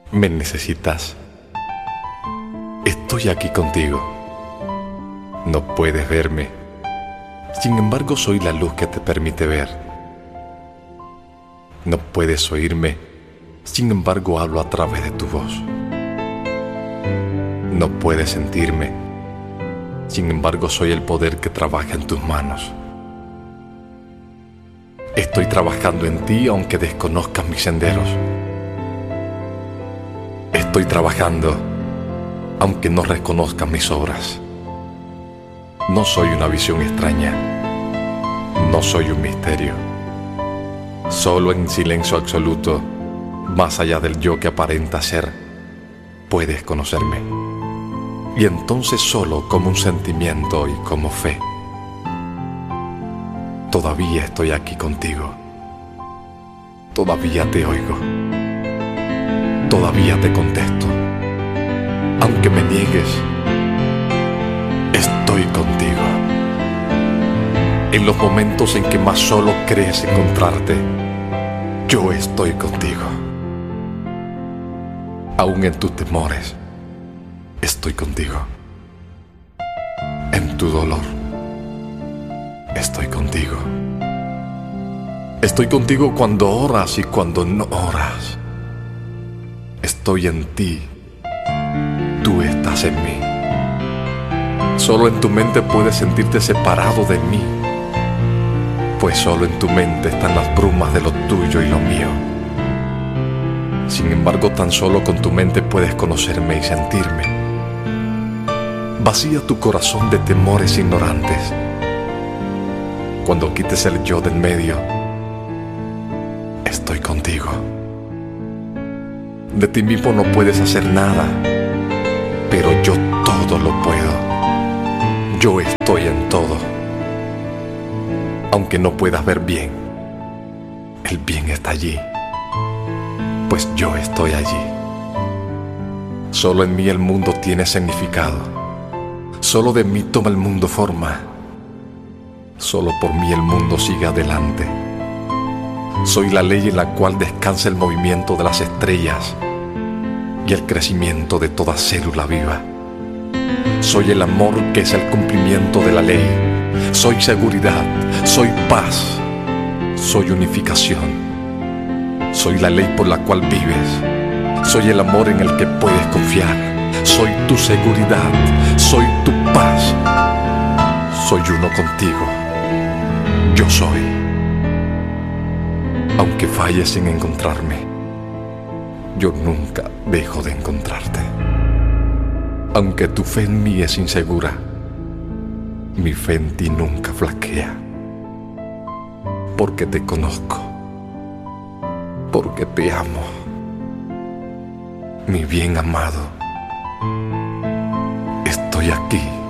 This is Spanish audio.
Me necesitas. Estoy aquí contigo. No puedes verme. Sin embargo, soy la luz que te permite ver. No puedes oírme. Sin embargo, hablo a través de tu voz. No puedes sentirme. Sin embargo, soy el poder que trabaja en tus manos. Estoy trabajando en ti aunque desconozcas mis senderos. Estoy trabajando aunque no reconozcas mis obras. No soy una visión extraña. No soy un misterio. Solo en silencio absoluto, más allá del yo que aparenta ser, puedes conocerme. Y entonces solo como un sentimiento y como fe, todavía estoy aquí contigo. Todavía te oigo. Todavía te contesto. Aunque me niegues, estoy contigo. En los momentos en que más solo crees encontrarte, yo estoy contigo. Aún en tus temores, estoy contigo. En tu dolor, estoy contigo. Estoy contigo cuando oras y cuando no oras. Estoy en ti. Tú estás en mí. Solo en tu mente puedes sentirte separado de mí, pues solo en tu mente están las brumas de lo tuyo y lo mío. Sin embargo, tan solo con tu mente puedes conocerme y sentirme. Vacía tu corazón de temores ignorantes. Cuando quites el yo del medio, estoy contigo. De ti mismo no puedes hacer nada, pero yo todo lo puedo. Yo estoy en todo. Aunque no puedas ver bien, el bien está allí, pues yo estoy allí. Solo en mí el mundo tiene significado. Solo de mí toma el mundo forma. Solo por mí el mundo sigue adelante. Soy la ley en la cual descansa el movimiento de las estrellas y el crecimiento de toda célula viva. Soy el amor que es el cumplimiento de la ley. Soy seguridad, soy paz, soy unificación. Soy la ley por la cual vives. Soy el amor en el que puedes confiar. Soy tu seguridad, soy tu paz. Soy uno contigo. Yo soy. Aunque falles en encontrarme, yo nunca dejo de encontrarte. Aunque tu fe en mí es insegura, mi fe en ti nunca flaquea. Porque te conozco, porque te amo, mi bien amado. Estoy aquí